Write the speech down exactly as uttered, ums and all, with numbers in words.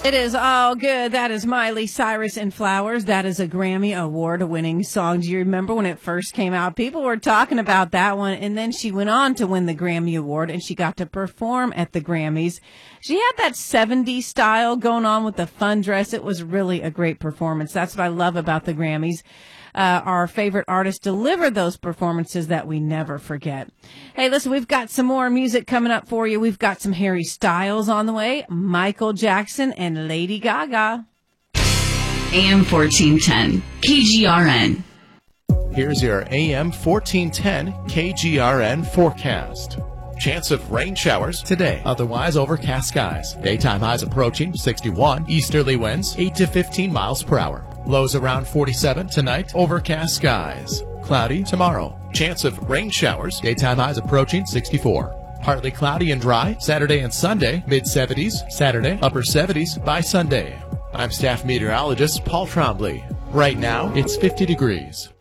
It is all good. That is Miley Cyrus and Flowers. That is a Grammy Award-winning song. Do you remember when it first came out? People were talking about that one, and then she went on to win the Grammy Award, and she got to perform at the Grammys. She had that seventies style going on with the fun dress. It was really a great performance. That's what I love about the Grammys. Uh, our favorite artists deliver those performances that we never forget. Hey, listen, we've got some more music coming up for you. We've got some Harry Styles on the way, Michael Jackson, and Lady Gaga. A M fourteen ten, K G R N. Here's your A M fourteen ten K G R N forecast. Chance of rain showers today. Otherwise overcast skies. Daytime highs approaching sixty-one. Easterly winds eight to fifteen miles per hour. Lows around forty-seven tonight. Overcast skies. Cloudy tomorrow. Chance of rain showers. Daytime highs approaching sixty-four. Partly cloudy and dry Saturday and Sunday. Mid seventies. Saturday. Upper seventies by Sunday. I'm staff meteorologist Paul Trombley. Right now it's fifty degrees.